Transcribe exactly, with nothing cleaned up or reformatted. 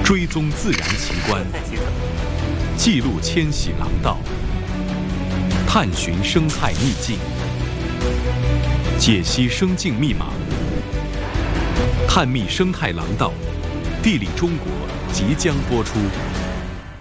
追踪自然奇观，记录迁徙廊道，探寻生态秘境，解析生境密码，探秘生态廊道，地理中国即将播出。